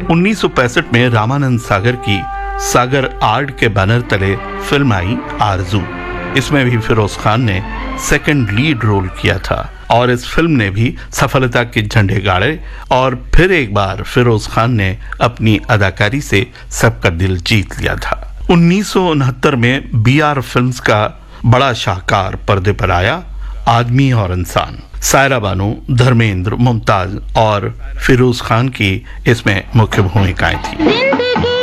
1965 में रामानंद सागर की सागर आर्ट के बैनर तले फिल्म आई आरजू। इसमें भी फिरोज खान ने सेकंड लीड रोल किया था और इस फिल्म ने भी सफलता के झंडे गाड़े और फिर एक बार फिरोज खान ने अपनी अदाकारी से सबका दिल जीत लिया था। 1969 में बीआर फिल्म्स का बड़ा शाहकार पर्दे पर आया आदमी और इंसान। सायरा बानो, धर्मेंद्र, मुमताज और फिरोज खान की इसमें मुख्य भूमिकाएं थी।